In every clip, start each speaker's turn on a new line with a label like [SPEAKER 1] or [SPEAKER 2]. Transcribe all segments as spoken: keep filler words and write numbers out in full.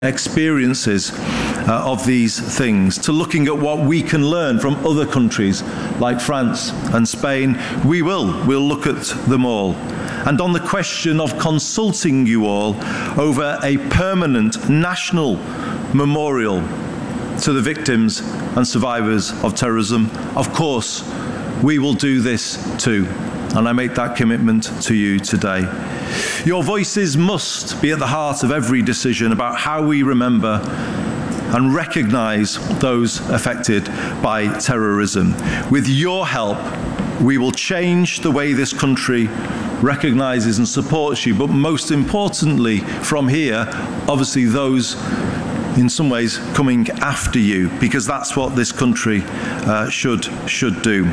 [SPEAKER 1] experiences uh, of these things, to looking at what we can learn from other countries like France and Spain. We will. We'll look at them all. And on the question of consulting you all over a permanent national memorial to the victims and survivors of terrorism, of course, we will do this too. And I make that commitment to you today. Your voices must be at the heart of every decision about how we remember and recognise those affected by terrorism. With your help, we will change the way this country recognises and supports you, but most importantly, from here, obviously those in some ways coming after you, because that's what this country uh, should should do.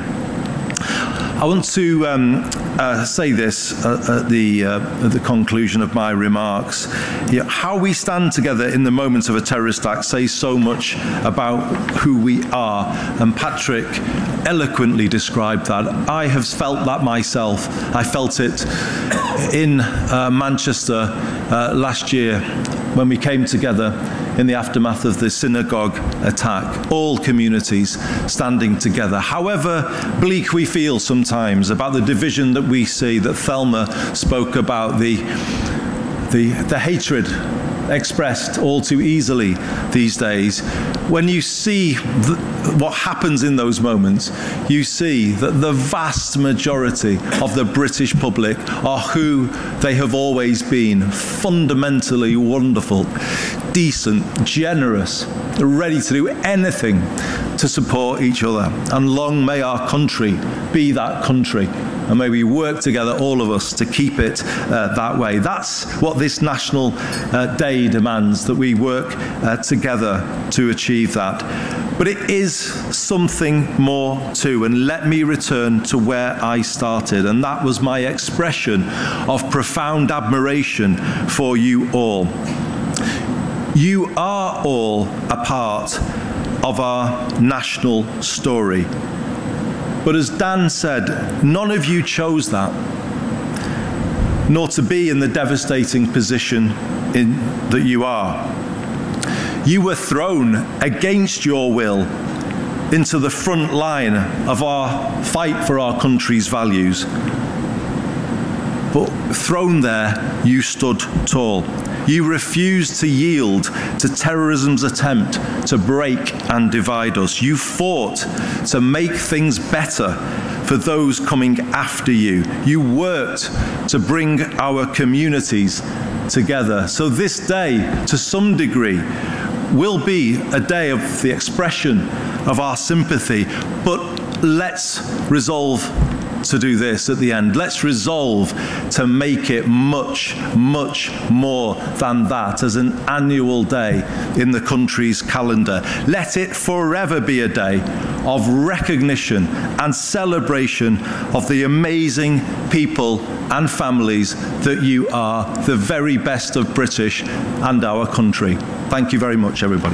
[SPEAKER 1] I want to um, uh, say this uh, at, the, uh, at the conclusion of my remarks. You know, how we stand together in the moment of a terrorist act says so much about who we are, and Patrick eloquently described that. I have felt that myself. I felt it in uh, Manchester uh, last year when we came together in the aftermath of the synagogue attack, all communities standing together. However bleak we feel sometimes about the division that we see, that Thelma spoke about, the, the, the hatred expressed all too easily these days, when you see the, what happens in those moments, you see that the vast majority of the British public are who they have always been: fundamentally wonderful, decent, generous, ready to do anything to support each other. And long may our country be that country, and may we work together, all of us, to keep it uh, that way. That's what this National uh, Day demands, that we work uh, together to achieve that. But it is something more too, and let me return to where I started, and that was my expression of profound admiration for you all. You are all a part of our national story. But as Dan said, none of you chose that, nor to be in the devastating position in, that you are. You were thrown against your will into the front line of our fight for our country's values. But thrown there, you stood tall. You refused to yield to terrorism's attempt to break and divide us. You fought to make things better for those coming after you. You worked to bring our communities together. So this day, to some degree, will be a day of the expression of our sympathy, but let's resolve to do this at the end. Let's resolve to make it much, much more than that as an annual day in the country's calendar. Let it forever be a day of recognition and celebration of the amazing people and families that you are, the very best of British and our country. Thank you very much, everybody.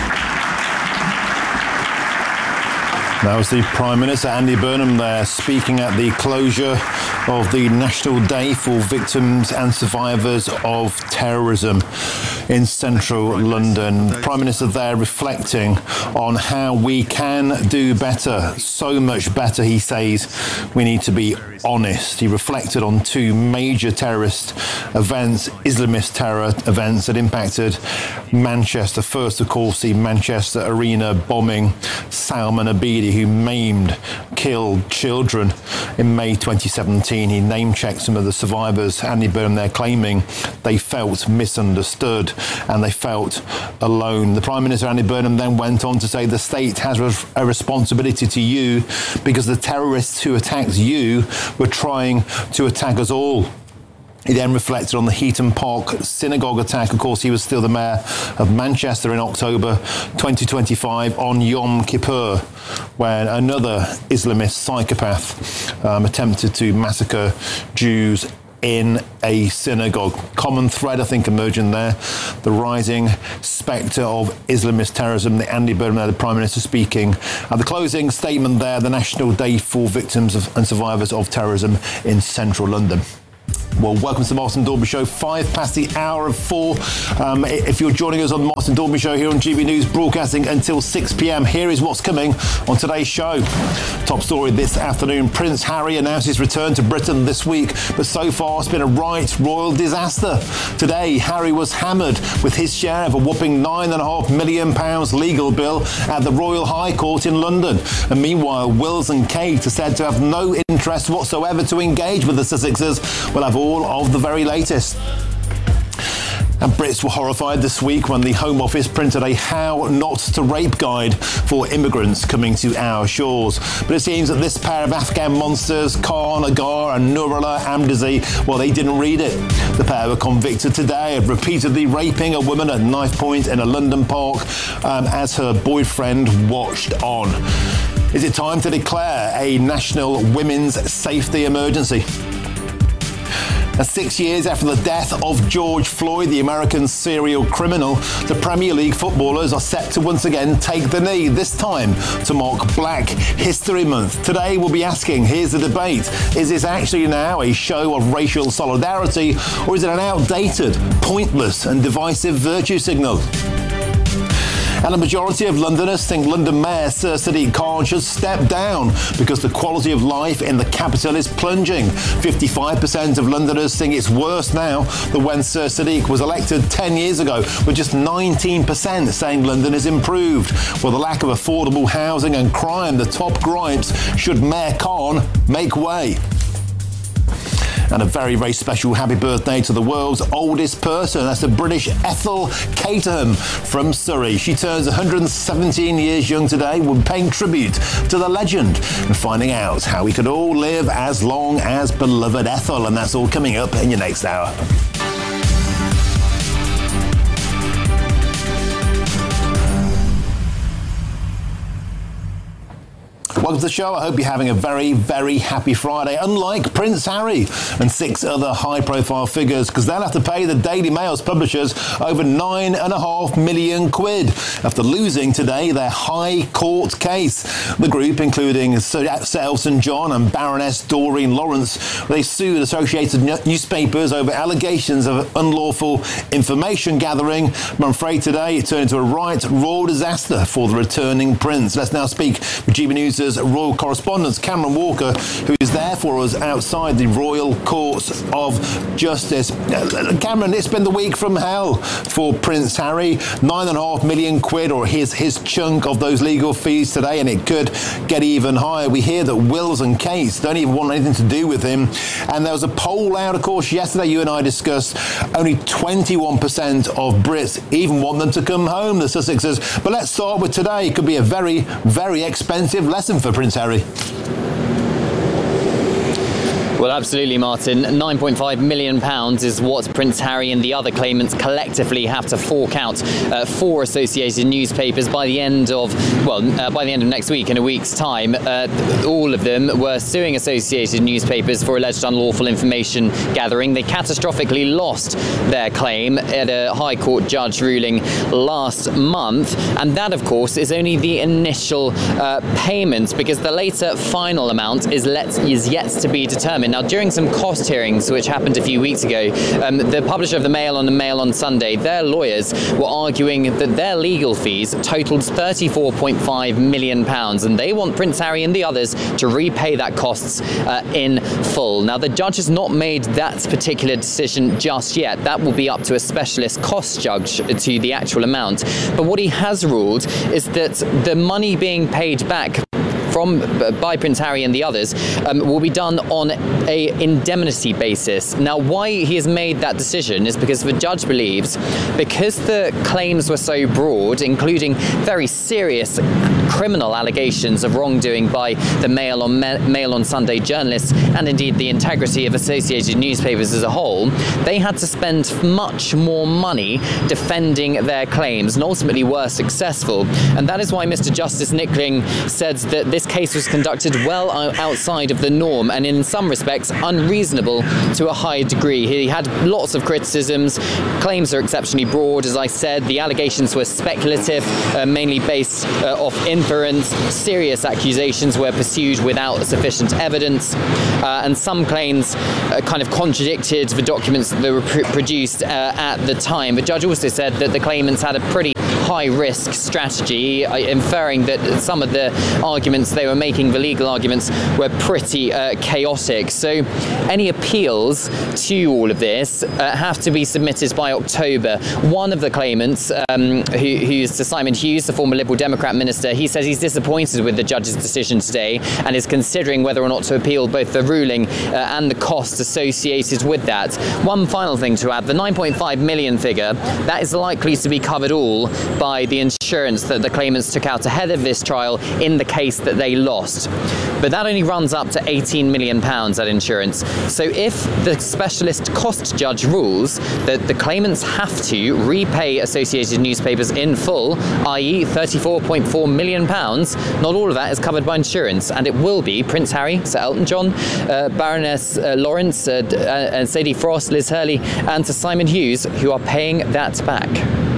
[SPEAKER 2] That was the Prime Minister, Andy Burnham, there speaking at the closure of the National Day for Victims and Survivors of Terrorism in central London. The Prime Minister there reflecting on how we can do better, so much better, he says. We need to be honest. He reflected on two major terrorist events, Islamist terror events that impacted Manchester. First, of course, the Manchester Arena bombing, Salman Abedi, who maimed, killed children in May twenty seventeen. He name-checked some of the survivors. Andy Burnham there claiming they felt misunderstood and they felt alone. The Prime Minister, Andy Burnham, then went on to say the state has a responsibility to you because the terrorists who attacked you were trying to attack us all. He then reflected on the Heaton Park synagogue attack. Of course, he was still the mayor of Manchester in October twenty twenty-five on Yom Kippur, when another Islamist psychopath um, attempted to massacre Jews in a synagogue. Common thread, I think, emerging there. The rising spectre of Islamist terrorism. The Andy Burnham there, the Prime Minister, speaking at the closing statement there, the National Day for Victims of, and Survivors of Terrorism in central London. Well, welcome to the Martin Dorby Show, five past the hour of four. Um, if you're joining us on the Martin Dorby Show here on G B News, broadcasting until six p.m, here is what's coming on today's show. Top story this afternoon, Prince Harry announced his return to Britain this week, but so far it's been a right royal disaster. Today, Harry was hammered with his share of a whopping nine and a half million pounds legal bill at the Royal High Court in London. And meanwhile, Wills and Kate are said to have no interest whatsoever to engage with the Sussexes. We'll have all of the very latest. And Brits were horrified this week when the Home Office printed a How Not to Rape guide for immigrants coming to our shores. But it seems that this pair of Afghan monsters, Khan Agar and Nurullah Amdazi, well, they didn't read it. The pair were convicted today of repeatedly raping a woman at knife point in a London park um, as her boyfriend watched on. Is it time to declare a national women's safety emergency? And six years after the death of George Floyd, the American serial criminal, the Premier League footballers are set to once again take the knee, this time to mark Black History Month. Today we'll be asking, here's the debate, is this actually now a show of racial solidarity, or is it an outdated, pointless and divisive virtue signal? And a majority of Londoners think London Mayor Sir Sadiq Khan should step down because the quality of life in the capital is plunging. fifty-five percent of Londoners think it's worse now than when Sir Sadiq was elected ten years ago, with just nineteen percent saying London is improved. Well, the lack of affordable housing and crime, the top gripes, should Mayor Khan make way. And a very, very special happy birthday to the world's oldest person. That's the British Ethel Caterham from Surrey. She turns one hundred seventeen years young today. We're paying tribute to the legend and finding out how we could all live as long as beloved Ethel. And that's all coming up in your next hour. Welcome to the show. I hope you're having a very, very happy Friday, unlike Prince Harry and six other high-profile figures, because they'll have to pay the Daily Mail's publishers over nine and a half million quid after losing today their High Court case. The group, including Sir Elton John and Baroness Doreen Lawrence, they sued Associated Newspapers over allegations of unlawful information gathering. I'm afraid today it turned into a right royal disaster for the returning prince. Let's now speak with G B News' royal correspondent Cameron Walker, who is there for us outside the Royal Courts of Justice. Cameron, it's been the week from hell for Prince Harry. Nine and a half million quid, or his his chunk of those legal fees today, and it could get even higher. We hear that Wills and Kate don't even want anything to do with him. And there was a poll out, of course, yesterday you and I discussed. Only twenty-one percent of Brits even want them to come home, the Sussexes. But let's start with today. It could be a very, very expensive lesson for Prince Harry.
[SPEAKER 3] Well, absolutely, Martin. nine point five million pounds is what Prince Harry and the other claimants collectively have to fork out uh, for Associated Newspapers by the end of, well, uh, by the end of next week, in a week's time. Uh, all of them were suing Associated Newspapers for alleged unlawful information gathering. They catastrophically lost their claim at a High Court judge ruling last month. And that, of course, is only the initial uh, payment, because the later final amount is, let, is yet to be determined. Now, during some cost hearings, which happened a few weeks ago, um, the publisher of the Mail on the Mail on Sunday, their lawyers were arguing that their legal fees totaled thirty-four point five million pounds, and they want Prince Harry and the others to repay that costs uh, in full. Now, the judge has not made that particular decision just yet. That will be up to a specialist cost judge to the actual amount. But what he has ruled is that the money being paid back from by Prince Harry and the others um, will be done on a indemnity basis. Now, why he has made that decision is because the judge believes, because the claims were so broad, including very serious criminal allegations of wrongdoing by the Mail on Mail on Sunday journalists, and indeed the integrity of Associated Newspapers as a whole, they had to spend much more money defending their claims, and ultimately were successful. And that is why Mister Justice Nickling said that this this case was conducted well outside of the norm and in some respects unreasonable to a high degree. He had lots of criticisms. Claims are exceptionally broad, as I said. The allegations were speculative, uh, mainly based uh, off inference. Serious accusations were pursued without sufficient evidence, uh, and some claims uh, kind of contradicted the documents that were pr- produced uh, at the time. The judge also said that the claimants had a pretty high-risk strategy, uh, inferring that some of the arguments they were making, the legal arguments, were pretty uh, chaotic. So any appeals to all of this uh, have to be submitted by October. One of the claimants, um, who, who's Sir Simon Hughes, the former Liberal Democrat minister, he says he's disappointed with the judge's decision today and is considering whether or not to appeal both the ruling uh, and the costs associated with that. One final thing to add, the nine point five million figure, that is likely to be covered all by the insurance that the claimants took out ahead of this trial in the case that they lost. But that only runs up to eighteen million pounds, that insurance. So if the specialist cost judge rules that the claimants have to repay Associated Newspapers in full, that is thirty-four point four million pounds, not all of that is covered by insurance, and it will be Prince Harry, Sir Elton John, uh, Baroness uh, Lawrence, uh, uh, Sadie Frost, Liz Hurley, and Sir Simon Hughes, who are paying that back.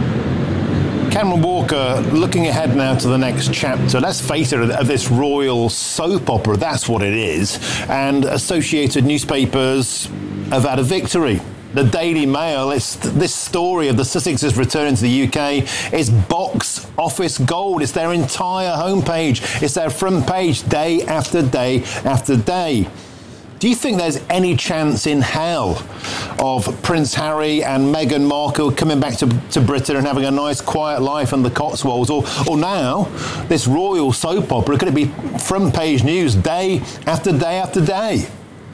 [SPEAKER 2] Cameron Walker, looking ahead now to the next chapter. Let's face it, of this royal soap opera, that's what it is. And Associated Newspapers have had a victory. The Daily Mail, it's this story of the Sussexes returning to the U K is box office gold. It's their entire homepage. It's their front page day after day after day. Do you think there's any chance in hell of Prince Harry and Meghan Markle coming back to, to Britain and having a nice quiet life in the Cotswolds? Or, or now, this royal soap opera, could it be front page news day after day after day?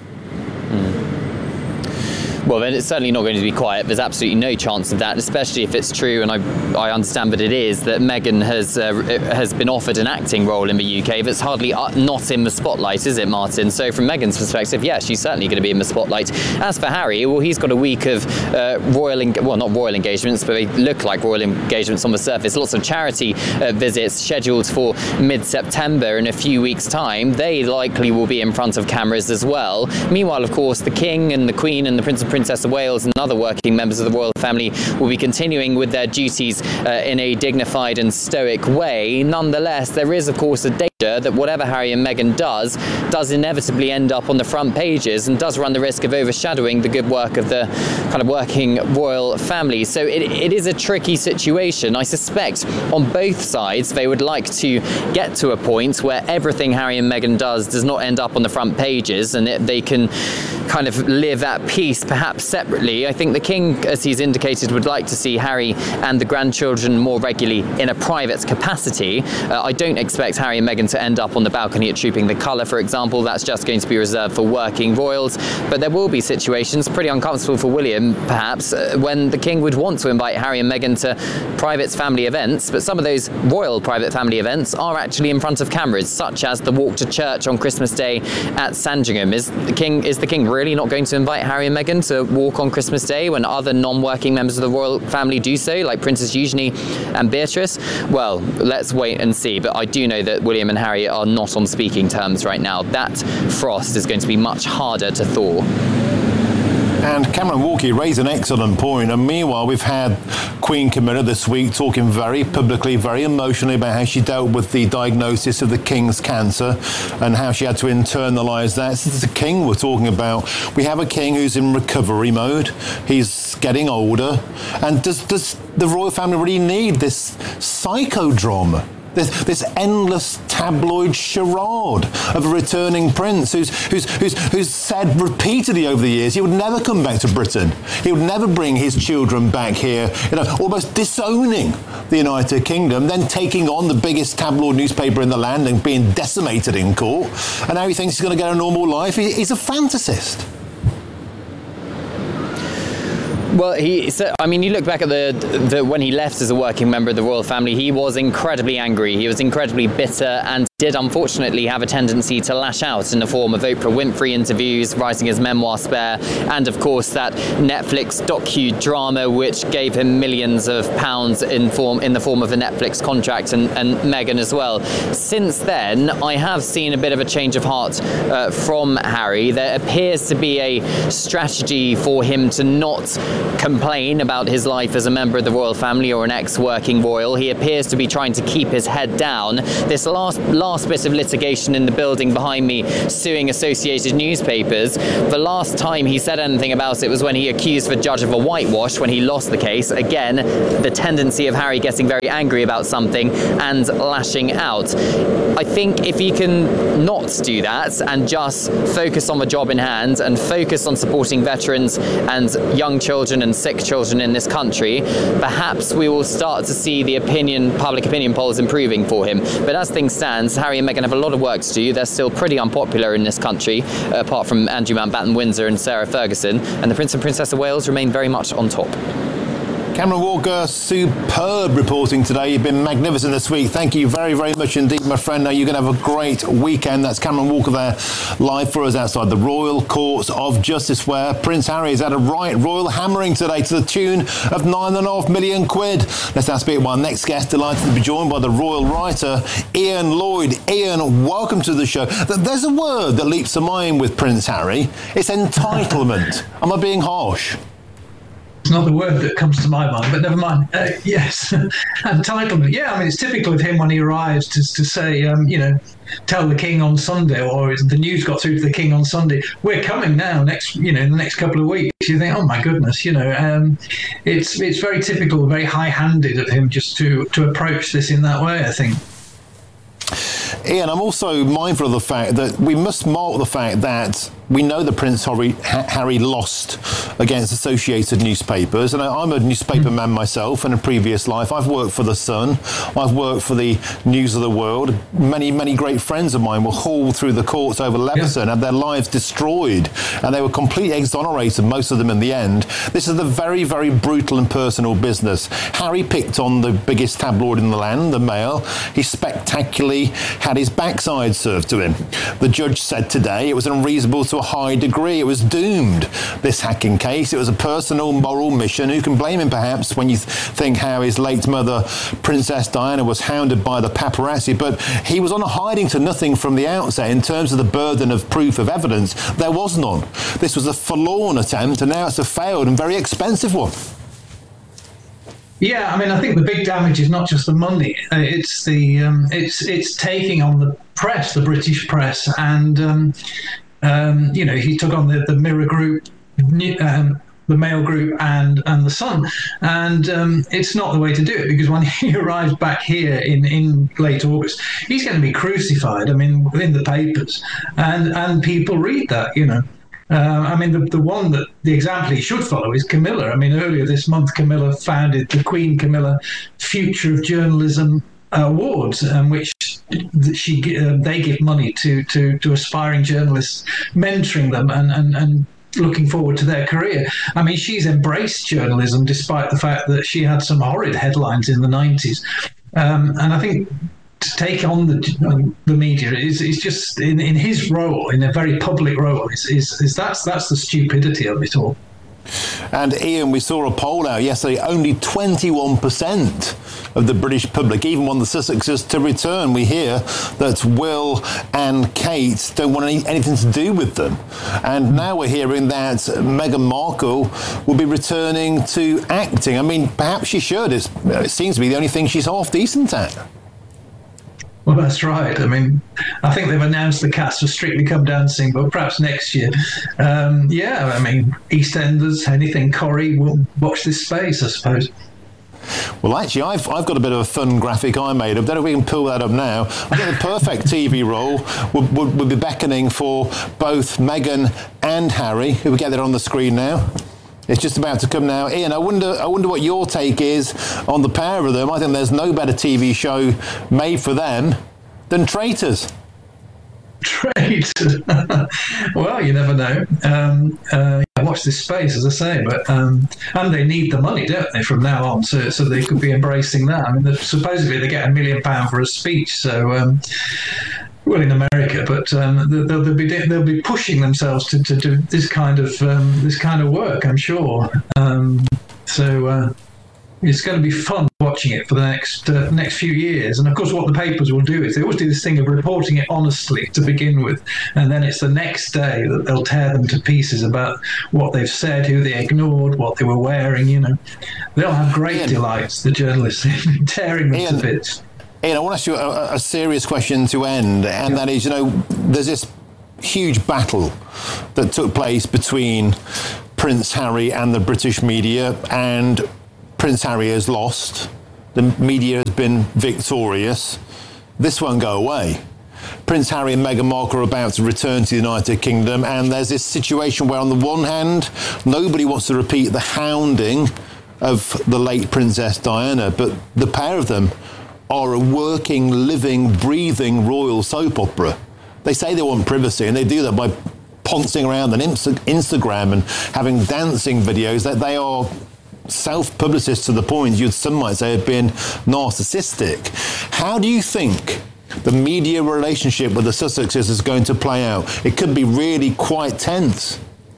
[SPEAKER 3] Well, then it's certainly not going to be quiet. There's absolutely no chance of that, especially if it's true, and I, I understand that it is, that Meghan has uh, has been offered an acting role in the U K that's hardly uh, not in the spotlight, is it, Martin? So from Meghan's perspective, yeah, she's certainly going to be in the spotlight. As for Harry, well, he's got a week of uh, royal, en- well, not royal engagements, but they look like royal engagements on the surface. Lots of charity uh, visits scheduled for mid-September. In a few weeks' time, they likely will be in front of cameras as well. Meanwhile, of course, the King and the Queen and the Prince and Princess of Wales and other working members of the royal family will be continuing with their duties uh, in a dignified and stoic way. Nonetheless, there is, of course, a danger that whatever Harry and Meghan does, does inevitably end up on the front pages and does run the risk of overshadowing the good work of the kind of working royal family. So it, it is a tricky situation. I suspect on both sides they would like to get to a point where everything Harry and Meghan does does not end up on the front pages, and it, they can kind of live at peace, perhaps separately. I think the King, as he's indicated, would like to see Harry and the grandchildren more regularly in a private capacity. Uh, I don't expect Harry and Meghan to end up on the balcony at Trooping the Colour, for example. That's just going to be reserved for working royals. But there will be situations, pretty uncomfortable for William, perhaps, uh, when the King would want to invite Harry and Meghan to private family events. But some of those royal private family events are actually in front of cameras, such as the walk to church on Christmas Day at Sandringham. Is the King, is the King really not going to invite Harry and Meghan to walk on Christmas Day when other non-working members of the royal family do so, like Princess Eugenie and Beatrice? Well, let's wait and see. But I do know that William and Harry are not on speaking terms right now. That frost is going to be much harder to thaw.
[SPEAKER 2] And Cameron Walker raised an excellent point. And meanwhile, we've had Queen Camilla this week talking very publicly, very emotionally about how she dealt with the diagnosis of the King's cancer and how she had to internalise that. This is the King we're talking about. We have a King who's in recovery mode. He's getting older. And does, does the royal family really need this psychodrama? This, this endless tabloid charade of a returning prince who's, who's, who's, who's said repeatedly over the years he would never come back to Britain. He would never bring his children back here, you know, almost disowning the United Kingdom, then taking on the biggest tabloid newspaper in the land and being decimated in court. And now he thinks he's going to get a normal life. He, he's a fantasist.
[SPEAKER 3] Well, he. So, I mean, you look back at the, the when he left as a working member of the royal family, he was incredibly angry. He was incredibly bitter, and did unfortunately have a tendency to lash out in the form of Oprah Winfrey interviews, writing his memoir Spare, and of course that Netflix docu-drama which gave him millions of pounds in form in the form of a Netflix contract, and, and Meghan as well. Since then, I have seen a bit of a change of heart uh, from Harry. There appears to be a strategy for him to not complain about his life as a member of the royal family or an ex-working royal. He appears to be trying to keep his head down. This last last bit of litigation in the building behind me, suing Associated Newspapers, the last time he said anything about it was when he accused the judge of a whitewash when he lost the case. Again, the tendency of Harry getting very angry about something and lashing out. I think if he can not do that and just focus on the job in hand and focus on supporting veterans and young children and sick children in this country, perhaps we will start to see the opinion, public opinion polls improving for him. But as things stand, Harry and Meghan have a lot of work to do. They're still pretty unpopular in this country, uh, apart from Andrew Mountbatten-Windsor and Sarah Ferguson, and the Prince and Princess of Wales remain very much on top.
[SPEAKER 2] Cameron Walker, superb reporting today. You've been magnificent this week. Thank you very, very much indeed, my friend. Now you're going to have a great weekend. That's Cameron Walker there, live for us outside the Royal Courts of Justice, where Prince Harry has had a right royal hammering today to the tune of nine and a half million quid. Let's now speak to our next guest, delighted to be joined by the royal writer, Ian Lloyd. Ian, welcome to the show. There's a word that leaps to mind with Prince Harry. It's entitlement. Am I being harsh?
[SPEAKER 4] It's not the word that comes to my mind, but never mind. Uh, yes, entitlement. Yeah, I mean, it's typical of him when he arrives to, to say, um, you know, tell the king on Sunday, or the news got through to the king on Sunday, we're coming now next, you know, in the next couple of weeks. You think, oh my goodness, you know, um, it's it's very typical, very high-handed of him just to, to approach this in that way, I think.
[SPEAKER 2] Ian, I'm also mindful of the fact that we must mark the fact that we know that Prince Harry, Harry lost against Associated Newspapers, and I'm a newspaper man myself in a previous life. I've worked for The Sun, I've worked for the News of the World. Many, many great friends of mine were hauled through the courts over Leveson, yeah. had their lives destroyed, and they were completely exonerated, most of them in the end. This is a very, very brutal and personal business. Harry picked on the biggest tabloid in the land, the Mail. He spectacularly had his backside served to him. The judge said today it was unreasonable to a high degree. It was doomed, this hacking case. It was a personal moral mission. Who can blame him, perhaps, when you th- think how his late mother, Princess Diana, was hounded by the paparazzi. But he was on a hiding to nothing from the outset in terms of the burden of proof of evidence. There was none. This was a forlorn attempt, and now it's a failed and very expensive one.
[SPEAKER 4] Yeah, I mean, I think the big damage is not just the money; uh, it's the um, it's it's taking on the press, the British press, and um, um, you know, he took on the, the Mirror Group, um, the Mail Group, and and the Sun, and um, it's not the way to do it, because when he arrives back here in, in late August, he's going to be crucified. I mean, in the papers, and and people read that, you know. Uh, I mean, the, the one that the example he should follow is Camilla. I mean, earlier this month, Camilla founded the Queen Camilla Future of Journalism Awards, um, which she uh, they give money to, to, to aspiring journalists, mentoring them and, and, and looking forward to their career. I mean, she's embraced journalism despite the fact that she had some horrid headlines in the nineties. Um, and I think to take on the um, the media is is just in, in his role, in a very public role, is, is is that's that's the stupidity of it all.
[SPEAKER 2] And Ian, we saw a poll out yesterday. Only twenty-one percent of the British public even want the Sussexes to return. We hear that Will and Kate don't want any, anything to do with them. And now we're hearing that Meghan Markle will be returning to acting. I mean, perhaps she should. It's, it seems to be the only thing she's half decent at.
[SPEAKER 4] Well, that's right. I mean, I think they've announced the cast for Strictly Come Dancing, but perhaps next year. Um, yeah, I mean, EastEnders, anything Corrie, will watch this space, I suppose.
[SPEAKER 2] Well, actually, I've I've got a bit of a fun graphic I made. I don't know if we can pull that up now. I think the perfect T V role would, would, would be beckoning for both Meghan and Harry, who we get there on the screen now. It's just about to come now. Ian, I wonder I wonder what your take is on the pair of them. I think there's no better T V show made for them than Traitors.
[SPEAKER 4] trade. Well, you never know. Um, uh, watch this space, as I say. But um, and they need the money, don't they, from now on? So, so they could be embracing that. I mean, they're, supposedly they get a million pound for a speech. So, um, well, in America, but um, they'll, they'll be they'll be pushing themselves to, to do this kind of um, this kind of work, I'm sure. Um, so. Uh, It's going to be fun watching it for the next uh, next few years. And of course, what the papers will do is they always do this thing of reporting it honestly to begin with. And then it's the next day that they'll tear them to pieces about what they've said, who they ignored, what they were wearing, you know. They'll have great Ian. delights, the journalists, in tearing them Ian, to bits.
[SPEAKER 2] Ian, I want to ask you a, a serious question to end. And yeah. that is, you know, there's this huge battle that took place between Prince Harry and the British media, and Prince Harry has lost. The media has been victorious. This won't go away. Prince Harry and Meghan Markle are about to return to the United Kingdom, and there's this situation where, on the one hand, nobody wants to repeat the hounding of the late Princess Diana, but the pair of them are a working, living, breathing royal soap opera. They say they want privacy, and they do that by poncing around on Instagram and having dancing videos. That they are self-publicists to the point you some might say have been narcissistic. How do you think the media relationship with the Sussexes is going to play out? It could be really quite tense.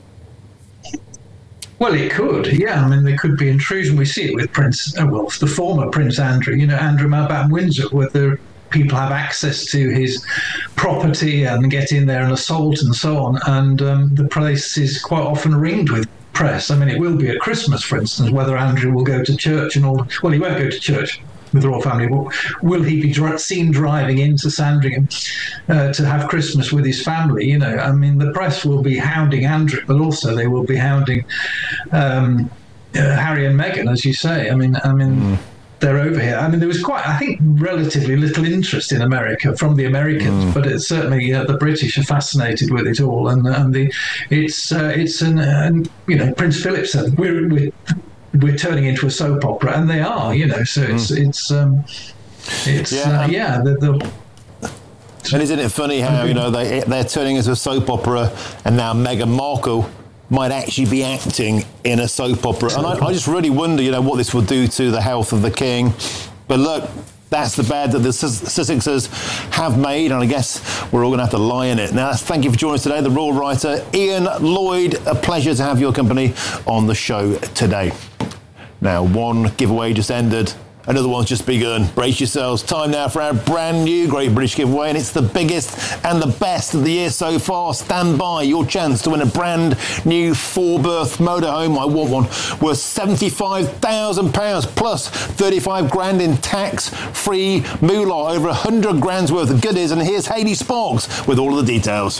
[SPEAKER 4] Well, it could, yeah. I mean, there could be intrusion. We see it with Prince, uh, well, the former Prince Andrew, you know, Andrew Mountbatten Windsor, where the people have access to his property and get in there and assault and so on. And um, the place is quite often ringed with press. I mean, it will be at Christmas, for instance, whether Andrew will go to church and all. Well, he won't go to church with the royal family, but will he be dri- seen driving into Sandringham uh, to have Christmas with his family? You know, I mean, the press will be hounding Andrew, but also they will be hounding um, uh, Harry and Meghan, as you say. I mean, I mean. Mm. They're over here. I mean, there was quite, I think, relatively little interest in America from the Americans, mm. but it's certainly uh, the British are fascinated with it all, and and the it's uh, it's an, an you know Prince Philip said we're we're we're turning into a soap opera, and they are, you know. So it's mm. it's um, it's yeah, uh, yeah the, the
[SPEAKER 2] and isn't it funny how you know they they're turning into a soap opera, and now Meghan Markle might actually be acting in a soap opera. And I, I just really wonder, you know, what this will do to the health of the king. But look, that's the bed that the Sussexes have made, and I guess we're all going to have to lie in it. Now, thank you for joining us today, the royal writer Ian Lloyd. A pleasure to have your company on the show today. Now, one giveaway just ended. Another one's just begun. Brace yourselves. Time now for our brand new Great British Giveaway, and it's the biggest and the best of the year so far. Stand by. Your chance to win a brand new four-berth motorhome. I want one worth seventy-five thousand pounds plus thirty-five grand in tax-free moolah. Over one hundred grand's worth of goodies. And here's Hayley Sparks with all of the details.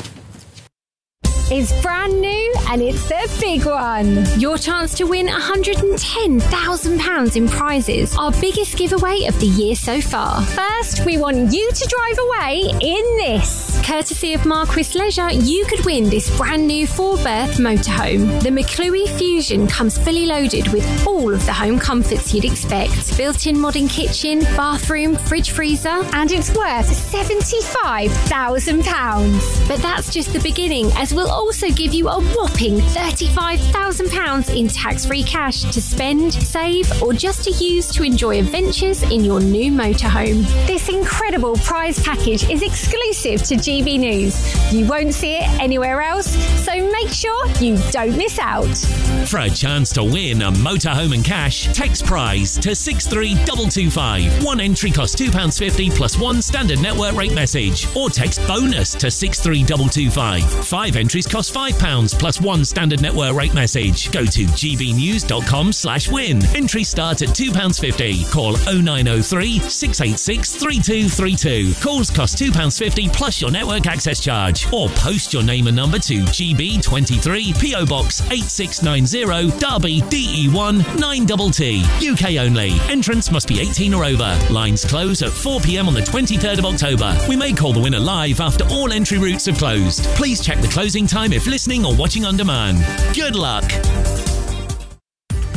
[SPEAKER 5] It's brand new and it's the big one. Your chance to win one hundred ten thousand pounds in prizes. Our biggest giveaway of the year so far. First, we want you to drive away in this. Courtesy of Marquis Leisure, you could win this brand new four-berth motorhome. The McClue Fusion comes fully loaded with all of the home comforts you'd expect. Built-in modern kitchen, bathroom, fridge freezer, and it's worth seventy-five thousand pounds. But that's just the beginning, as we'll also give you a whopping thirty-five thousand pounds in tax-free cash to spend, save, or just to use to enjoy adventures in your new motorhome. This incredible prize package is exclusive to G B News. You won't see it anywhere else, so make sure you don't miss out.
[SPEAKER 6] For a chance to win a motorhome and cash, text prize to six three two two five. One entry costs two pounds fifty plus one standard network rate message, or text bonus to six three two two five. Five entries cost five pounds plus one standard network rate message. Go to gbnews.com slash win. Entry start at two pounds fifty. Call oh nine oh three, six eight six, three two three two. Calls cost two pounds fifty plus your network access charge. Or post your name and number to G B twenty-three, P O Box eight six nine zero, Derby, D E one nine T T. U K only. Entrance must be eighteen or over. Lines close at four p.m. on the twenty-third of October. We may call the winner live after all entry routes have closed. Please check the closing time if listening or watching on demand. Good luck.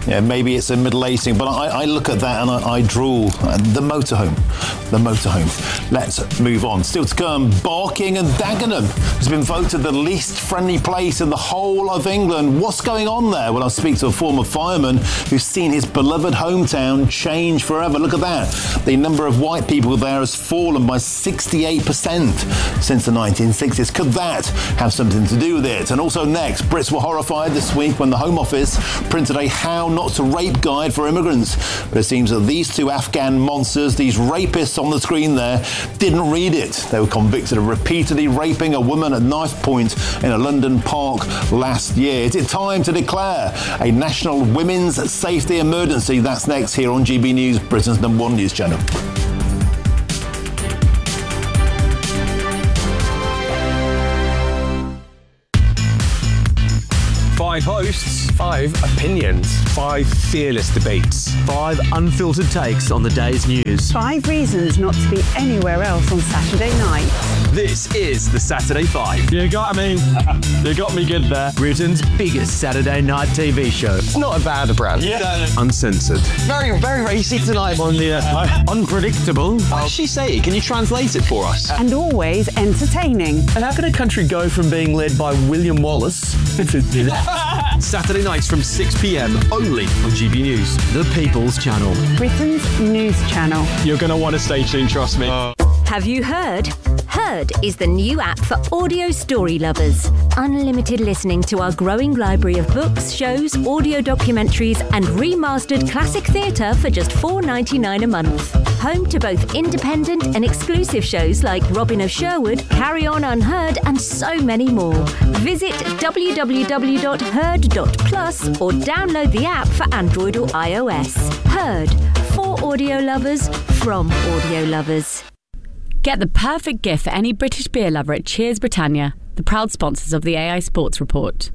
[SPEAKER 2] Yeah, maybe it's a middle-aged thing, but I, I look at that and I, I drool. Uh, the motorhome. The motorhome. Let's move on. Still to come, Barking and Dagenham has been voted the least friendly place in the whole of England. What's going on there? Well, I'll speak to a former fireman who's seen his beloved hometown change forever. Look at that. The number of white people there has fallen by sixty-eight percent since the nineteen sixties. Could that have something to do with it? And also next, Brits were horrified this week when the Home Office printed a How Not to Rape guide for immigrants. But it seems that these two Afghan monsters, these rapists on the screen there, didn't read it. They were convicted of repeatedly raping a woman at knife point in a London park last year. Is it time to declare a national women's safety emergency? That's next here on G B News, Britain's number one news channel.
[SPEAKER 7] Five hosts, five opinions, five fearless debates,
[SPEAKER 8] five unfiltered takes on the day's news,
[SPEAKER 9] five reasons not to be anywhere else on Saturday night.
[SPEAKER 7] This is the Saturday Five.
[SPEAKER 8] You got me. You got me good there. Britain's biggest Saturday night T V show.
[SPEAKER 7] It's not a bad brand.
[SPEAKER 8] Yeah.
[SPEAKER 7] Uncensored.
[SPEAKER 8] Very, very racy tonight on the uh, unpredictable.
[SPEAKER 7] What did she say? Can you translate it for us?
[SPEAKER 9] And always entertaining.
[SPEAKER 8] And how can a country go from being led by William Wallace to
[SPEAKER 7] Saturday nights from six p.m. only on G B News.
[SPEAKER 8] The People's Channel.
[SPEAKER 9] Britain's news channel.
[SPEAKER 7] You're going to want to stay tuned, trust me. Uh.
[SPEAKER 10] Have you heard? Heard is the new app for audio story lovers. Unlimited listening to our growing library of books, shows, audio documentaries and remastered classic theatre for just four dollars ninety-nine a month. Home to both independent and exclusive shows like Robin of Sherwood, Carry On Unheard and so many more. Visit w w w dot heard dot plus or download the app for Android or iOS. Heard. For audio lovers, from audio lovers.
[SPEAKER 11] Get the perfect gift for any British beer lover at Cheers Britannia, the proud sponsors of the A I Sports Report.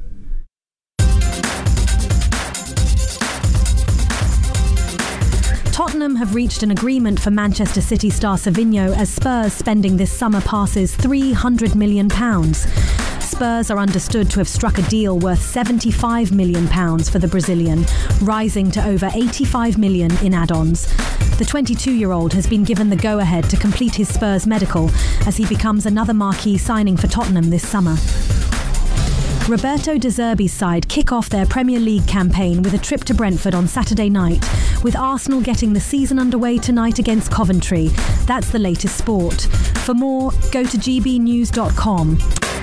[SPEAKER 12] Tottenham have reached an agreement for Manchester City star Savinho as Spurs' spending this summer passes three hundred million pounds. Spurs are understood to have struck a deal worth seventy-five million pounds for the Brazilian, rising to over eighty-five million pounds in add-ons. The twenty-two-year-old has been given the go-ahead to complete his Spurs medical as he becomes another marquee signing for Tottenham this summer. Roberto De Zerbi's side kick off their Premier League campaign with a trip to Brentford on Saturday night, with Arsenal getting the season underway tonight against Coventry. That's the latest sport. For more, go to g b news dot com.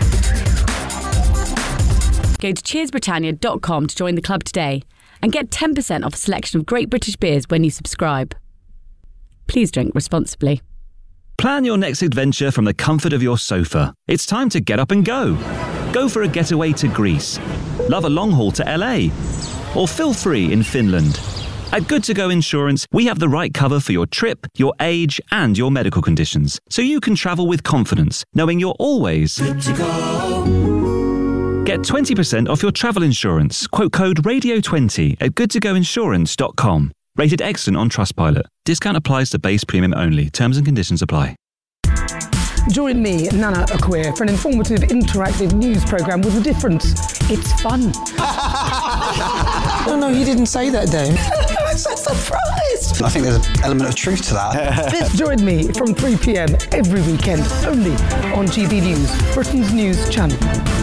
[SPEAKER 11] Go to cheers britannia dot com to join the club today and get ten percent off a selection of great British beers when you subscribe. Please drink responsibly.
[SPEAKER 13] Plan your next adventure from the comfort of your sofa. It's time to get up and go. Go for a getaway to Greece. Love a long haul to L A. Or feel free in Finland. At Good To Go Insurance, we have the right cover for your trip, your age, and your medical conditions, so you can travel with confidence, knowing you're always good to go. Get twenty percent off your travel insurance. Quote code radio twenty at good to go insurance dot com. Rated excellent on Trustpilot. Discount applies to base premium only. Terms and conditions apply.
[SPEAKER 14] Join me, Nana Akua, for an informative, interactive news programme with a difference. It's fun.
[SPEAKER 15] No, no, you didn't say that, Dave.
[SPEAKER 14] I'm so surprised.
[SPEAKER 15] I think there's an element of truth to that.
[SPEAKER 14] Join me from three p.m. every weekend, only on G B News, Britain's news channel.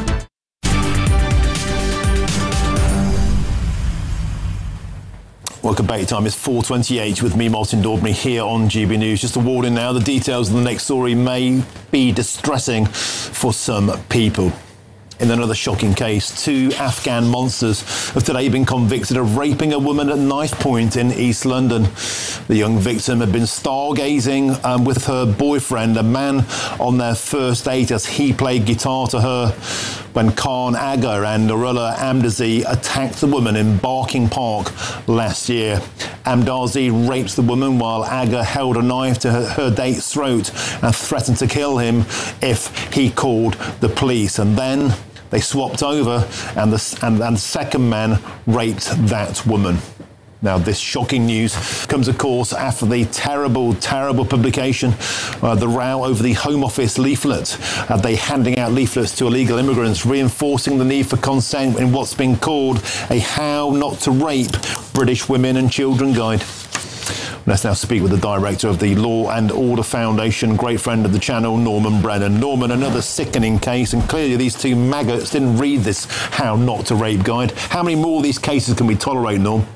[SPEAKER 2] Welcome back. Time is four twenty-eight with me, Martin Daubney, here on G B News. Just a warning now, the details of the next story may be distressing for some people. In another shocking case, two Afghan monsters have today been convicted of raping a woman at knife point in East London. The young victim had been stargazing um, with her boyfriend, a man on their first date, as he played guitar to her, when Khan Aga and Nurullah Amdazi attacked the woman in Barking Park last year. Amdazi raped the woman while Aga held a knife to her, her date's throat and threatened to kill him if he called the police. And then they swapped over and the, and, and the second man raped that woman. Now, this shocking news comes, of course, after the terrible, terrible publication, uh, the row over the Home Office leaflet. Uh, they handing out leaflets to illegal immigrants, reinforcing the need for consent in what's been called a How Not to Rape British Women and Children guide. Let's now speak with the director of the Law and Order Foundation, great friend of the channel, Norman Brennan. Norman, another sickening case, and clearly these two maggots didn't read this How Not to Rape guide. How many more of these cases can we tolerate, Norm?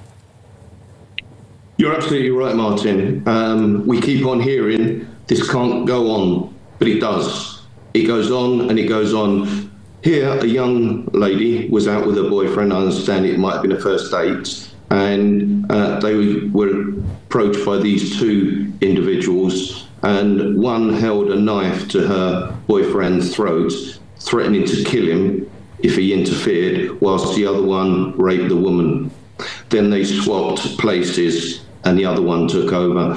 [SPEAKER 16] You're absolutely right, Martin. Um, we keep on hearing this can't go on, but it does. It goes on and it goes on. Here, a young lady was out with her boyfriend. I understand it might have been a first date. And uh, they were approached by these two individuals, and one held a knife to her boyfriend's throat, threatening to kill him if he interfered, whilst the other one raped the woman. Then they swapped places and the other one took over.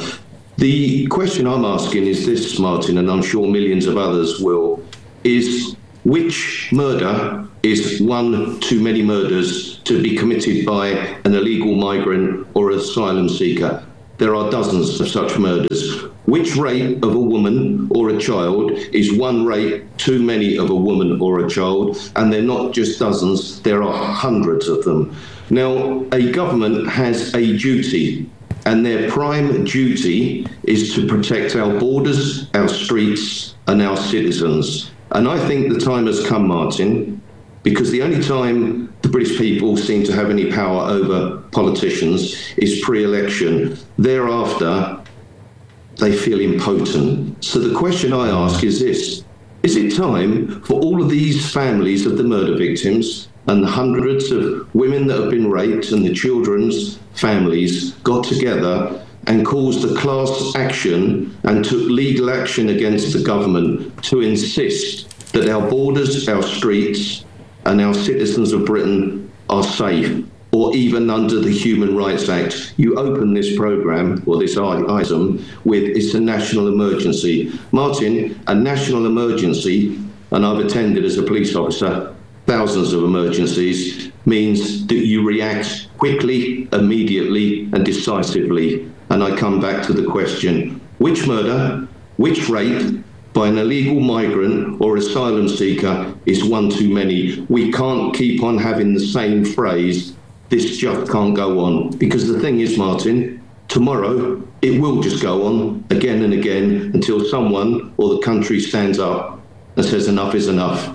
[SPEAKER 16] The question I'm asking is this, Martin, and I'm sure millions of others will, is which murder is one too many murders to be committed by an illegal migrant or asylum seeker? There are dozens of such murders. Which rape of a woman or a child is one rape too many of a woman or a child? And they're not just dozens, there are hundreds of them. Now, a government has a duty, and their prime duty is to protect our borders, our streets, and our citizens. And I think the time has come, Martin, because the only time the British people seem to have any power over politicians is pre-election. Thereafter, they feel impotent. So the question I ask is this: is it time for all of these families of the murder victims and the hundreds of women that have been raped and the children's families got together and caused a class action and took legal action against the government to insist that our borders, our streets, and our citizens of Britain are safe, or even under the Human Rights Act? You open this programme, or this item, with it's a national emergency. Martin, a national emergency, and I've attended as a police officer thousands of emergencies, means that you react quickly, immediately, and decisively. And I come back to the question, which murder, which rape by an illegal migrant or asylum seeker is one too many? We can't keep on having the same phrase, this just can't go on. Because the thing is, Martin, tomorrow it will just go on again and again until someone or the country stands up and says enough is enough.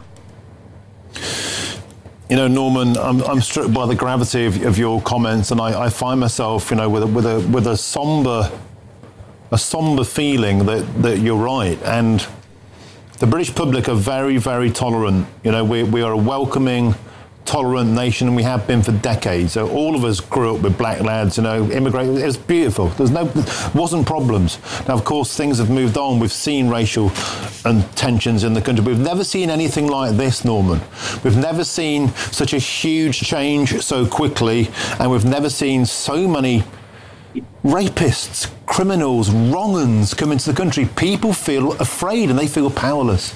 [SPEAKER 2] You know, Norman, I'm, I'm struck by the gravity of, of your comments, and I, I find myself, you know, with a, with a with a somber, a somber feeling that, that you're right. And the British public are very, very tolerant. You know, we we are a welcoming, tolerant nation, and we have been for decades. So all of us grew up with black lads, you know, immigrating. It was beautiful. There's no, wasn't problems. Now, of course, things have moved on. We've seen racial and tensions in the country. We've never seen anything like this, Norman. We've never seen such a huge change so quickly, and we've never seen so many rapists, criminals, wrong-uns come into the country. People feel afraid and they feel powerless.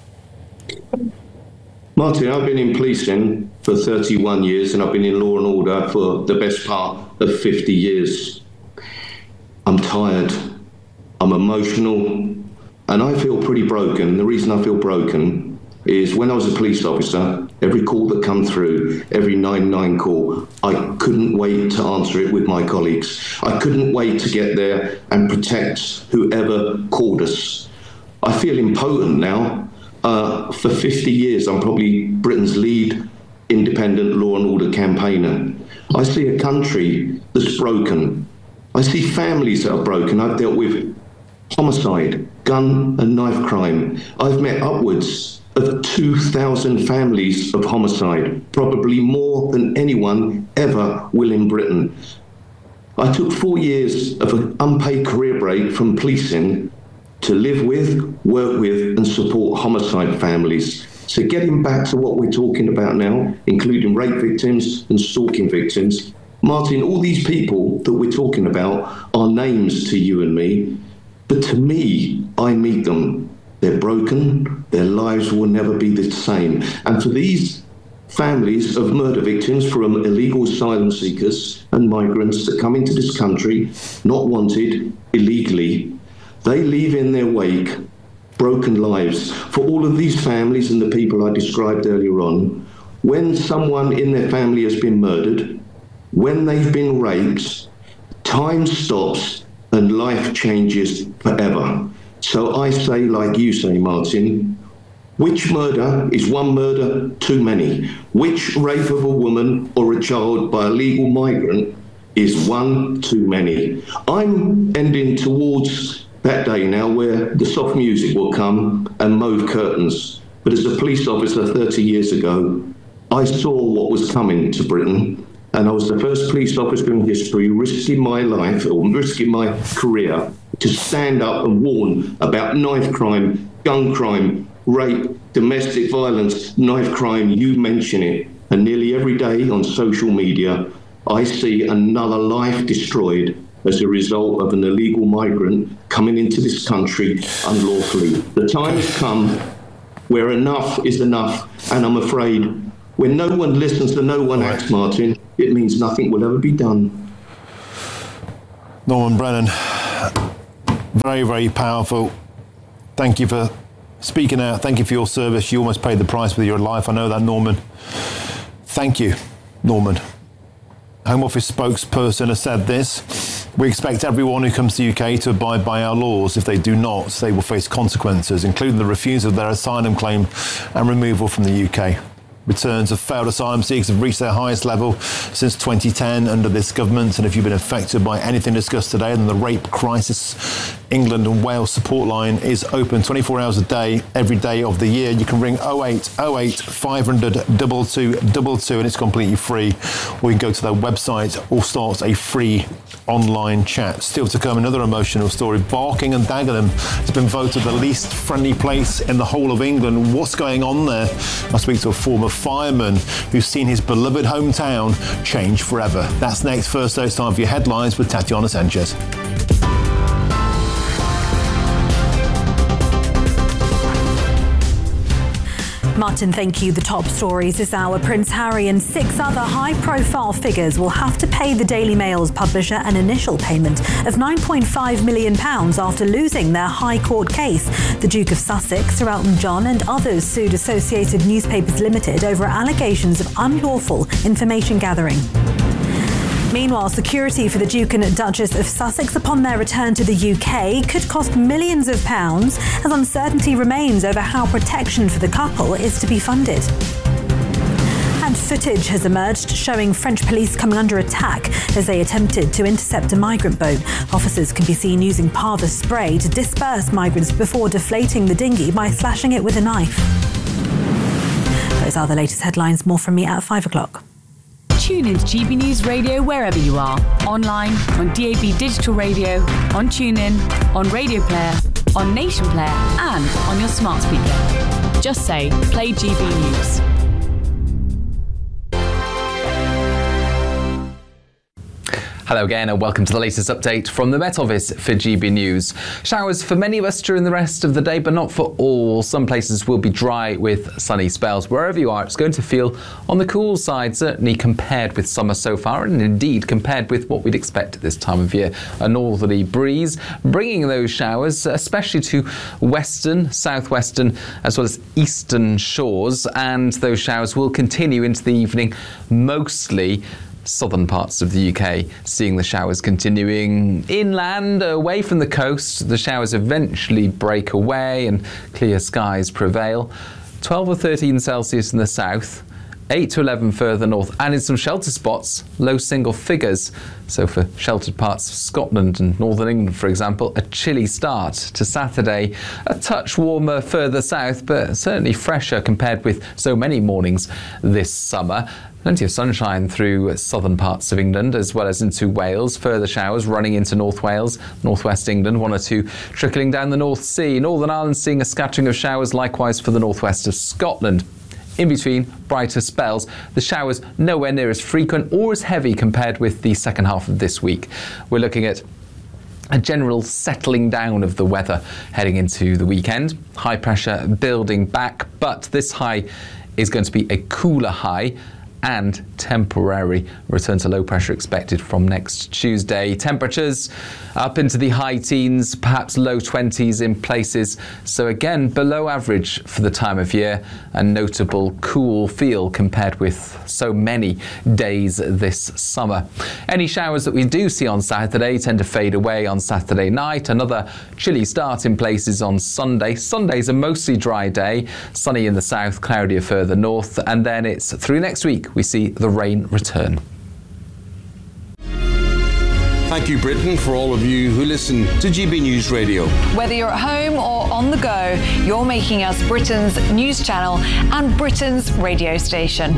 [SPEAKER 16] Martin, I've been in policing for thirty-one years, and I've been in law and order for the best part of fifty years. I'm tired, I'm emotional, and I feel pretty broken. The reason I feel broken is when I was a police officer, every call that come through, every nine nine call, I couldn't wait to answer it with my colleagues. I couldn't wait to get there and protect whoever called us. I feel impotent now. Uh, for fifty years, I'm probably Britain's lead independent law and order campaigner. I see a country that's broken. I see families that are broken. I've dealt with homicide, gun and knife crime. I've met upwards of two thousand families of homicide, probably more than anyone ever will in Britain. I took four years of an unpaid career break from policing to live with, work with and support homicide families. So getting back to what we're talking about now, including rape victims and stalking victims, Martin, all these people that we're talking about are names to you and me, but to me, I meet them. They're broken, their lives will never be the same. And for these families of murder victims from illegal asylum seekers and migrants that come into this country, not wanted, illegally. They leave in their wake broken lives. For all of these families and the people I described earlier on, when someone in their family has been murdered, when they've been raped, time stops and life changes forever. So I say, like you say, Martin, which murder is one murder too many? Which rape of a woman or a child by a legal migrant is one too many? I'm ending towards that day now where the soft music will come and mauve curtains. But as a police officer thirty years ago, I saw what was coming to Britain, and I was the first police officer in history risking my life or risking my career to stand up and warn about knife crime, gun crime, rape, domestic violence, knife crime, you mention it. And nearly every day on social media, I see another life destroyed as a result of an illegal migrant coming into this country unlawfully. The time has come where enough is enough, and I'm afraid when no one listens to no one acts, Martin, it means nothing will ever be done.
[SPEAKER 2] Norman Brennan, very, very powerful. Thank you for speaking out. Thank you for your service. You almost paid the price with your life. I know that, Norman. Thank you, Norman. Home Office spokesperson has said this: we expect everyone who comes to the U K to abide by our laws. If they do not, they will face consequences, including the refusal of their asylum claim and removal from the U K. Returns of failed asylum seekers have reached their highest level since twenty ten under this government. And if you've been affected by anything discussed today, then the rape crisis, England and Wales support line is open twenty-four hours a day, every day of the year. You can ring oh eight oh eight, five hundred, two two two two and it's completely free. Or you can go to their website or start a free online chat. Still to come, another emotional story. Barking and Dagenham has been voted the least friendly place in the whole of England. What's going on there? I speak to a former fireman who's seen his beloved hometown change forever. That's next. First, it's time for your headlines with Tatiana Sanchez.
[SPEAKER 12] Martin, thank you. The top stories this hour. Prince Harry and six other high-profile figures will have to pay the Daily Mail's publisher an initial payment of nine point five million pounds after losing their High Court case. The Duke of Sussex, Sir Elton John and others sued Associated Newspapers Limited over allegations of unlawful information gathering. Meanwhile, security for the Duke and Duchess of Sussex upon their return to the U K could cost millions of pounds as uncertainty remains over how protection for the couple is to be funded. And footage has emerged showing French police coming under attack as they attempted to intercept a migrant boat. Officers can be seen using Parva spray to disperse migrants before deflating the dinghy by slashing it with a knife. Those are the latest headlines. More from me at five o'clock.
[SPEAKER 11] Tune into G B News Radio wherever you are. Online, on D A B Digital Radio, on TuneIn, on Radio Player, on Nation Player and on your smart speaker. Just say, play G B News.
[SPEAKER 17] Hello again and welcome to the latest update from the Met Office for G B News. Showers for many of us during the rest of the day, but not for all. Some places will be dry with sunny spells. Wherever you are, it's going to feel on the cool side, certainly compared with summer so far, and indeed compared with what we'd expect at this time of year. A northerly breeze bringing those showers, especially to western, southwestern, as well as eastern shores, and those showers will continue into the evening, mostly southern parts of the U K, seeing the showers continuing inland, away from the coast. The showers eventually break away and clear skies prevail. twelve or thirteen Celsius in the south, eight to eleven further north, and in some shelter spots, low single figures. So for sheltered parts of Scotland and northern England, for example, a chilly start to Saturday. A touch warmer further south, but certainly fresher compared with so many mornings this summer. Plenty of sunshine through southern parts of England as well as into Wales. Further showers running into North Wales, northwest England, one or two trickling down the North Sea. Northern Ireland seeing a scattering of showers, likewise for the northwest of Scotland. In between, brighter spells. The showers nowhere near as frequent or as heavy compared with the second half of this week. We're looking at a general settling down of the weather heading into the weekend. High pressure building back, but this high is going to be a cooler high and temporary return to low pressure expected from next Tuesday. Temperatures up into the high teens, perhaps low twenties in places. So again, below average for the time of year. A notable cool feel compared with so many days this summer. Any showers that we do see on Saturday tend to fade away on Saturday night. Another chilly start in places on Sunday. Sunday's a mostly dry day. Sunny in the south, cloudier further north. And then it's through next week we see the rain return.
[SPEAKER 18] Thank you, Britain, for all of you who listen to G B News Radio.
[SPEAKER 19] Whether you're at home or on the go, you're making us Britain's news channel and Britain's radio station.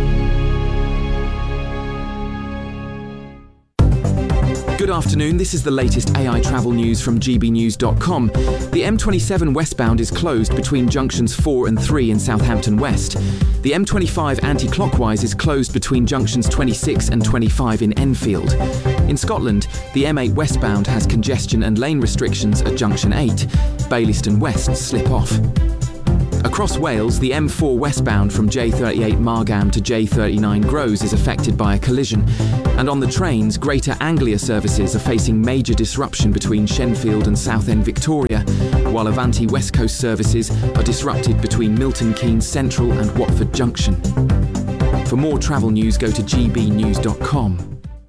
[SPEAKER 20] Good afternoon, this is the latest A I travel news from G B news dot com. The M twenty-seven westbound is closed between junctions four and three in Southampton West. The M twenty-five anti-clockwise is closed between junctions twenty-six and twenty-five in Enfield. In Scotland, the M eight westbound has congestion and lane restrictions at junction eight. Baillieston West slip off. Across Wales, the M four westbound from J thirty-eight Margam to J thirty-nine Grows is affected by a collision. And on the trains, Greater Anglia services are facing major disruption between Shenfield and Southend Victoria, while Avanti West Coast services are disrupted between Milton Keynes Central and Watford Junction. For more travel news, go to G B news dot com.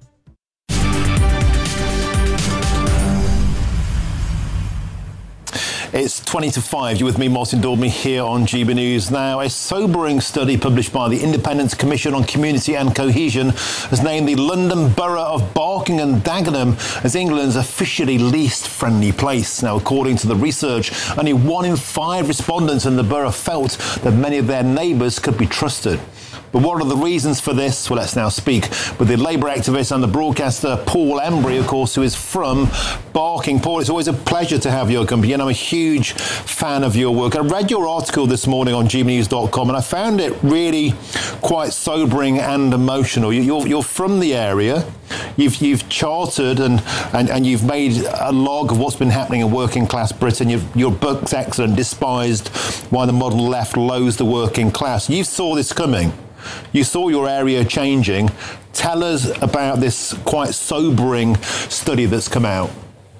[SPEAKER 2] It's twenty to five. You're with me, Martin Daubney, here on G B News. Now, a sobering study published by the Independent Commission on Community and Cohesion has named the London borough of Barking and Dagenham as England's officially least friendly place. Now, according to the research, only one in five respondents in the borough felt that many of their neighbours could be trusted. But what are the reasons for this? Well, let's now speak with the Labour activist and the broadcaster Paul Embry, of course, who is from Barking. Paul, it's always a pleasure to have your company, and I'm a huge fan of your work. I read your article this morning on G B news dot com, and I found it really quite sobering and emotional. You're, you're from the area. You've, you've charted and, and, and you've made a log of what's been happening in working class Britain. You've, your book's excellent, Despised Why the Modern Left Loathes the Working Class. You saw this coming. You saw your area changing. Tell us about this quite sobering study that's come out.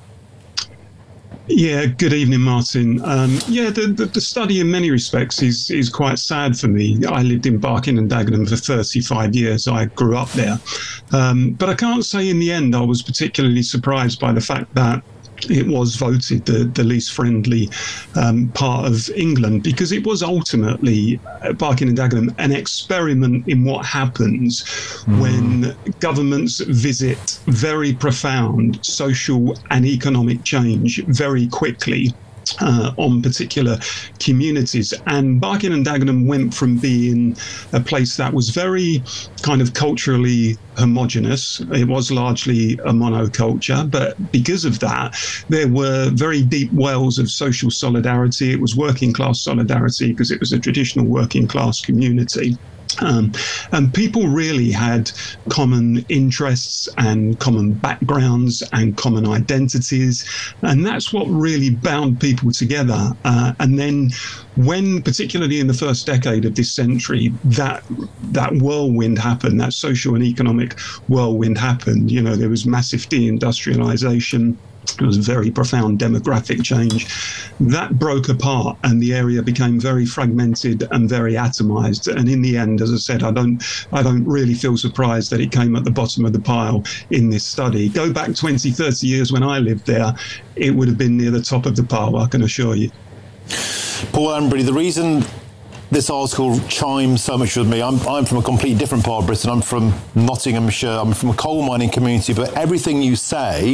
[SPEAKER 21] Yeah, good evening, Martin. Um, yeah, the, the, the study in many respects is is quite sad for me. I lived in Barking and Dagenham for thirty-five years. I grew up there. Um, but I can't say in the end I was particularly surprised by the fact that it was voted the, the least friendly um, part of England, because it was ultimately, uh, Barking and Dagenham, an experiment in what happens mm. when governments visit very profound social and economic change very quickly. Uh, on particular communities. And Barking and Dagenham went from being a place that was very kind of culturally homogenous. It was largely a monoculture, but because of that, there were very deep wells of social solidarity. It was working class solidarity because it was a traditional working class community. Um, and people really had common interests and common backgrounds and common identities, and that's what really bound people together. Uh, and then when, particularly in the first decade of this century, that that whirlwind happened, that social and economic whirlwind happened, you know, there was massive deindustrialization. It was very profound demographic change. That broke apart and the area became very fragmented and very atomized. And in the end, as I said, I don't I don't really feel surprised that it came at the bottom of the pile in this study. Go back twenty, thirty years when I lived there, it would have been near the top of the pile, I can assure you.
[SPEAKER 2] Paul Embry, the reason this article chimes so much with me, I'm, I'm from a completely different part of Britain. I'm from Nottinghamshire. I'm from a coal mining community, but everything you say,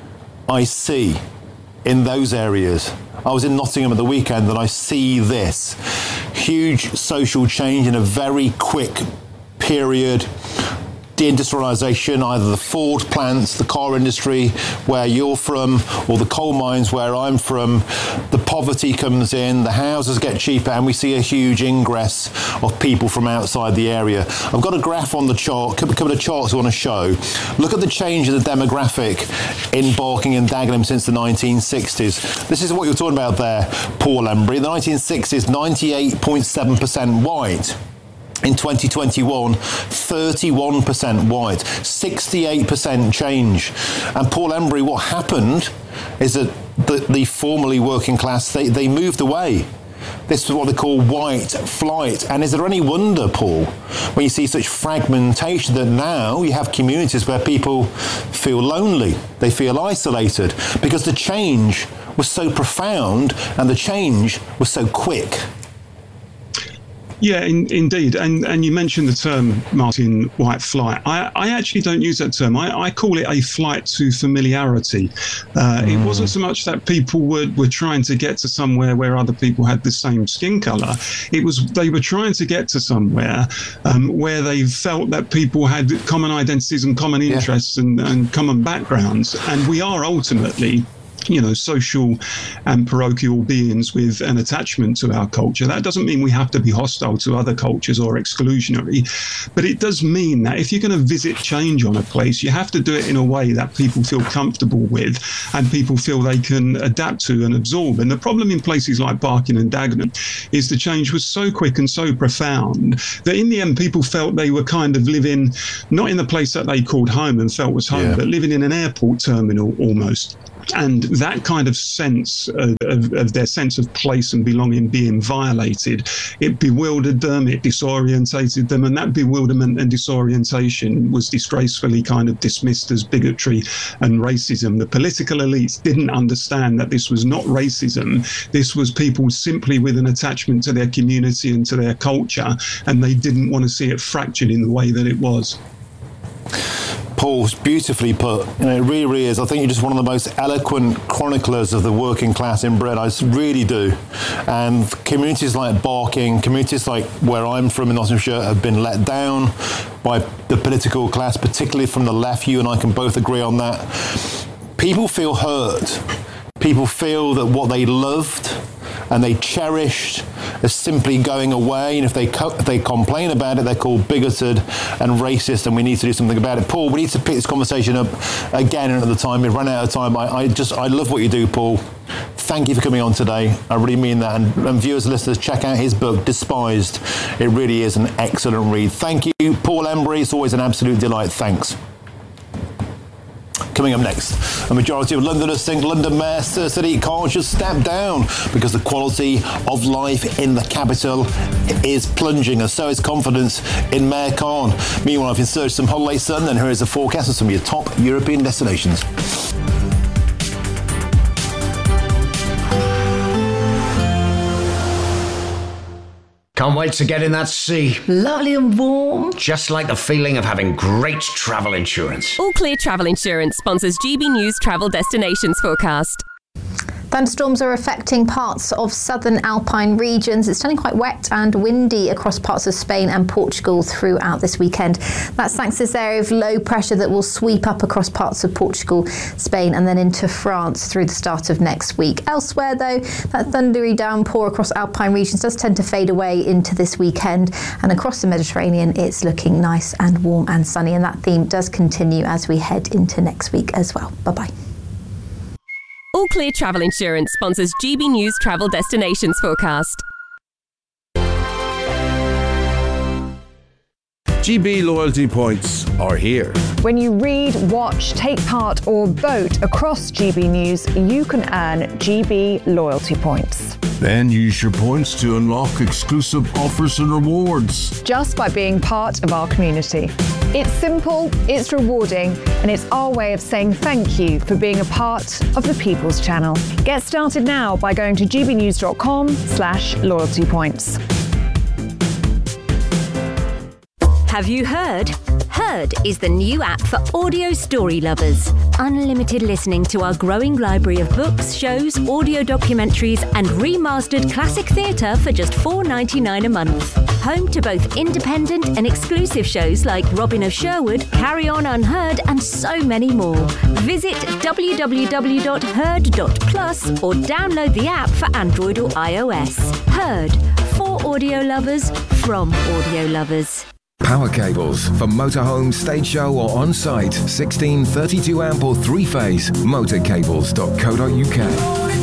[SPEAKER 2] I see in those areas. I was in Nottingham at the weekend and I see this huge social change in a very quick period. Deindustrialisation, either the Ford plants, the car industry where you're from, or the coal mines where I'm from. The poverty comes in, the houses get cheaper, and we see a huge ingress of people from outside the area. I've got a graph on the chart, a couple of charts I want to show. Look at the change in the demographic in Barking and Dagenham since the nineteen sixties. This is what you're talking about there, Paul Embry. In the nineteen sixties, ninety-eight point seven percent white. In twenty twenty-one, thirty-one percent white, sixty-eight percent change. And Paul Embry, what happened is that the, the formerly working class, they, they moved away. This is what they call white flight. And is there any wonder, Paul, when you see such fragmentation, that now you have communities where people feel lonely, they feel isolated, because the change was so profound and the change was so quick?
[SPEAKER 21] Yeah, in, indeed. And and you mentioned the term, Martin, white flight. I, I actually don't use that term. I, I call it a flight to familiarity. Uh, mm. It wasn't so much that people were, were trying to get to somewhere where other people had the same skin colour. It was they were trying to get to somewhere um, where they felt that people had common identities and common interests yeah. and, and common backgrounds. And we are ultimately, you know, social and parochial beings with an attachment to our culture. That doesn't mean we have to be hostile to other cultures or exclusionary, but it does mean that if you're going to visit change on a place, you have to do it in a way that people feel comfortable with and people feel they can adapt to and absorb. And the problem in places like Barking and Dagenham is the change was so quick and so profound that in the end people felt they were kind of living not in the place that they called home and felt was home, yeah. but living in an airport terminal almost. And that kind of sense of, of, of their sense of place and belonging being violated, it bewildered them, it disorientated them, and that bewilderment and disorientation was disgracefully kind of dismissed as bigotry and racism. The political elites didn't understand that this was not racism. This was people simply with an attachment to their community and to their culture, and they didn't want to see it fractured in the way that it was.
[SPEAKER 2] Paul's beautifully put. You know, it really, really is. I think you're just one of the most eloquent chroniclers of the working class in Britain. I really do. And communities like Barking, communities like where I'm from in Nottinghamshire, have been let down by the political class, particularly from the left. You and I can both agree on that. People feel hurt. People feel that what they loved and they cherished is simply going away, and if they co- if they complain about it, they're called bigoted and racist, and we need to do something about it. Paul, we need to pick this conversation up again at the time. We've run out of time. I, I just I love what you do, Paul. Thank you for coming on today. I really mean that. And, and viewers and listeners, check out his book, Despised. It really is an excellent read. Thank you, Paul Embry. It's always an absolute delight. Thanks. Coming up next, a majority of Londoners think London Mayor Sir Sadiq Khan should step down because the quality of life in the capital is plunging, and so is confidence in Mayor Khan. Meanwhile, I've inserted some holiday sun, and here is a forecast of some of your top European destinations.
[SPEAKER 1] Can't wait to get in that sea.
[SPEAKER 22] Lovely and warm.
[SPEAKER 1] Just like the feeling of having great travel insurance.
[SPEAKER 23] All Clear Travel Insurance sponsors G B News Travel Destinations Forecast.
[SPEAKER 24] Thunderstorms are affecting parts of southern Alpine regions. It's turning quite wet and windy across parts of Spain and Portugal throughout this weekend. That's thanks to this area of low pressure that will sweep up across parts of Portugal, Spain and then into France through the start of next week. Elsewhere though, that thundery downpour across Alpine regions does tend to fade away into this weekend, and across the Mediterranean it's looking nice and warm and sunny, and that theme does continue as we head into next week as well. Bye-bye.
[SPEAKER 23] All Clear Travel Insurance sponsors G B News Travel Destinations Forecast.
[SPEAKER 18] G B loyalty points are here.
[SPEAKER 19] When you read, watch, take part or vote across G B News, you can earn G B loyalty points.
[SPEAKER 18] Then use your points to unlock exclusive offers and rewards.
[SPEAKER 19] Just by being part of our community. It's simple, it's rewarding, and it's our way of saying thank you for being a part of the People's Channel. Get started now by going to gbnews.com slash loyalty points.
[SPEAKER 10] Have you heard? Heard is the new app for audio story lovers. Unlimited listening to our growing library of books, shows, audio documentaries, and remastered classic theatre for just four dollars ninety-nine a month. Home to both independent and exclusive shows like Robin of Sherwood, Carry On Unheard, and so many more. Visit w w w dot heard dot plus or download the app for Android or iOS. Heard, for audio lovers, from audio lovers.
[SPEAKER 25] Power cables for motorhome, stage show or on-site. sixteen, thirty-two amp or three-phase. motorcables dot co dot u k.